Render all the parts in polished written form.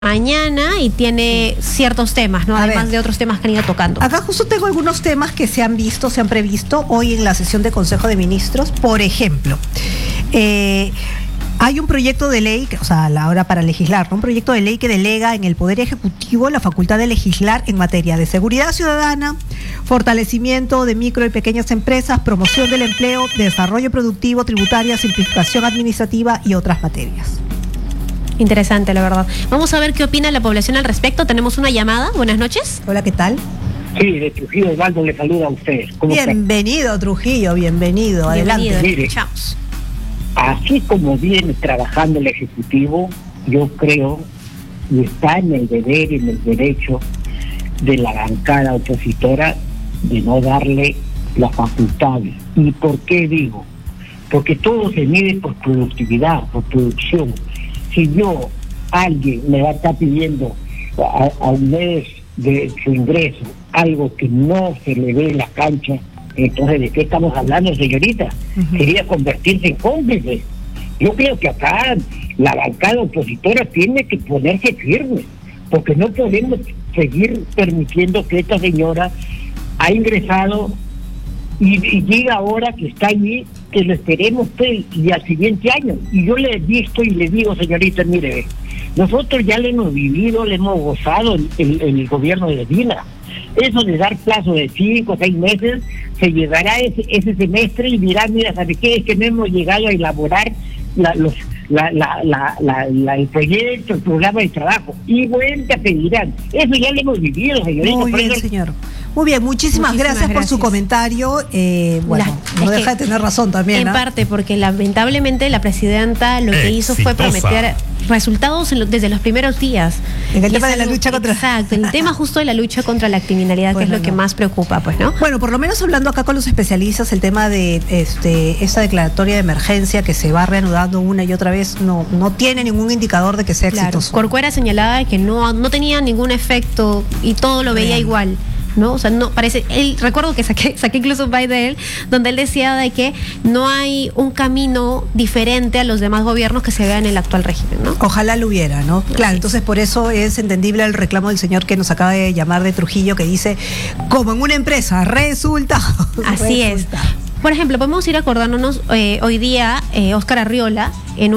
mañana y tiene ciertos temas, ¿no? Además de otros temas que han ido tocando. Acá justo tengo algunos temas que se han previsto hoy en la sesión de Consejo de Ministros. Por ejemplo, hay un proyecto de ley, a la hora para legislar, ¿no? Un proyecto de ley que delega en el Poder Ejecutivo la facultad de legislar en materia de seguridad ciudadana, fortalecimiento de micro y pequeñas empresas, promoción del empleo, desarrollo productivo, tributaria, simplificación administrativa y otras materias. Interesante, la verdad. Vamos a ver qué opina la población al respecto. Tenemos una llamada. Buenas noches. Hola, ¿qué tal? Sí, de Trujillo, Osvaldo le saluda a usted. Bienvenido, Trujillo, bienvenido. Adelante. Mire, así como viene trabajando el Ejecutivo, yo creo que está en el deber y en el derecho de la bancada opositora de no darle las facultades. ¿Y por qué digo? Porque todo se mide por productividad, por producción. Si alguien me va a estar pidiendo a un mes de su ingreso algo que no se le ve en la cancha, entonces ¿de qué estamos hablando, señorita? Sería convertirse en cómplice. Yo creo que acá la bancada opositora tiene que ponerse firme, porque no podemos seguir permitiendo que esta señora ha ingresado y diga ahora que está allí, que lo esperemos y al siguiente año. Y yo le he visto y le digo, señorita, mire, nosotros ya le hemos vivido, le hemos gozado el gobierno de Dina. Eso de dar plazo de 5 o 6 meses, se llegará ese semestre y dirá, mira, ¿sabe qué? Es que no hemos llegado a elaborar el proyecto, el programa de trabajo. Y vuelta pedirán. Eso ya lo hemos vivido, señorita. Muy bien, señor. Muy bien, muchísimas gracias por su comentario. No deja de tener razón también. En parte, porque lamentablemente la presidenta lo que hizo fue prometer resultados desde los primeros días. En el tema de la lucha contra... Exacto, el tema justo de la lucha contra la criminalidad, que es lo que más preocupa, pues, ¿no? Bueno, por lo menos hablando acá con los especialistas, el tema de esta declaratoria de emergencia que se va reanudando una y otra vez, no tiene ningún indicador de que sea exitoso. Corcuera señalaba que no tenía ningún efecto y todo lo veía igual, ¿no? O sea, no parece, recuerdo que saqué incluso un byte de él, donde él decía de que no hay un camino diferente a los demás gobiernos que se vean en el actual régimen, ¿no? Ojalá lo hubiera, ¿no? Claro, entonces por eso es entendible el reclamo del señor que nos acaba de llamar de Trujillo, que dice, como en una empresa, resultados. Así es. Por ejemplo, podemos ir acordándonos, hoy día, Óscar Arriola, en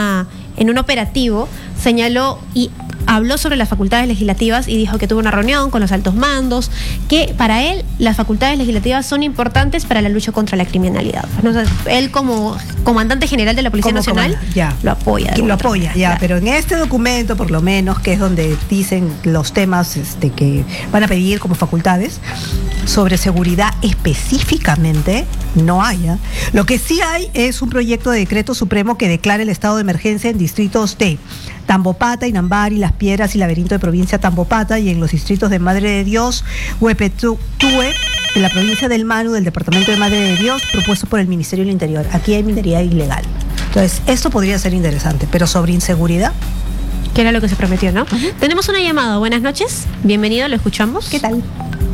un operativo, señaló y habló sobre las facultades legislativas y dijo que tuvo una reunión con los altos mandos, que para él las facultades legislativas son importantes para la lucha contra la criminalidad. Entonces, él como comandante general de la Policía Nacional lo apoya. Lo apoya, claro. Pero en este documento, por lo menos, que es donde dicen los temas que van a pedir como facultades, sobre seguridad específicamente, no hay. Lo que sí hay es un proyecto de decreto supremo que declara el estado de emergencia en distritos de Tambopata, Inambari, Las Piedras y Laberinto de provincia Tambopata, y en los distritos de Madre de Dios, Huepetue, de la provincia del Manu, del departamento de Madre de Dios, propuesto por el Ministerio del Interior. Aquí hay minería ilegal. Entonces, esto podría ser interesante, pero sobre inseguridad, que era lo que se prometió, ¿no? Tenemos una llamada. Buenas noches. Bienvenido, lo escuchamos. ¿Qué tal?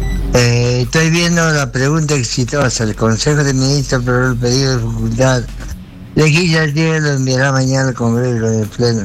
Estoy viendo la pregunta exitosa. El Consejo de Ministros aprobó el pedido de facultad legislativa, lo enviará mañana al Congreso del Pleno.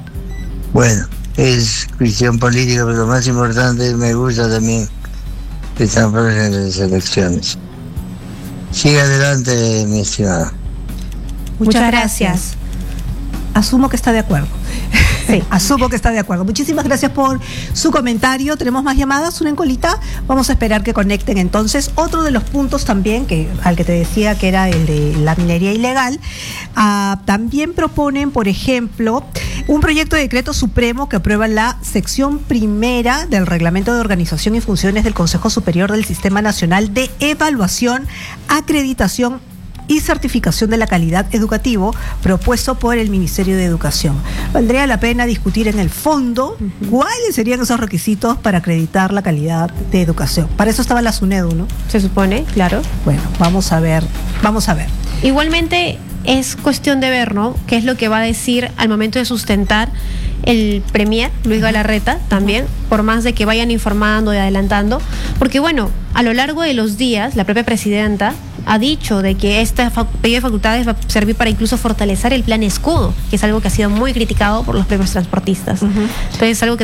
Bueno, es cuestión política, pero lo más importante, me gusta también que están próximas las elecciones. Sigue adelante, mi estimada. Muchas gracias. Asumo que está de acuerdo. Sí, asumo que está de acuerdo. Muchísimas gracias por su comentario. Tenemos más llamadas, una en colita. Vamos a esperar que conecten entonces. Otro de los puntos también, al que te decía que era el de la minería ilegal, también proponen, por ejemplo, un proyecto de decreto supremo que aprueba la sección primera del Reglamento de Organización y Funciones del Consejo Superior del Sistema Nacional de Evaluación, Acreditación y Certificación de la Calidad Educativo, propuesto por el Ministerio de Educación. Valdría la pena discutir en el fondo cuáles serían esos requisitos para acreditar la calidad de educación. Para eso estaba la SUNEDU, ¿no? Se supone, claro. Bueno, vamos a ver. Igualmente es cuestión de ver, ¿no?, qué es lo que va a decir al momento de sustentar el premier Luis Galarreta también, por más de que vayan informando y adelantando, porque bueno, a lo largo de los días la propia presidenta ha dicho de que este pedido de facultades va a servir para incluso fortalecer el plan escudo, que es algo que ha sido muy criticado por los propios transportistas. Entonces es algo que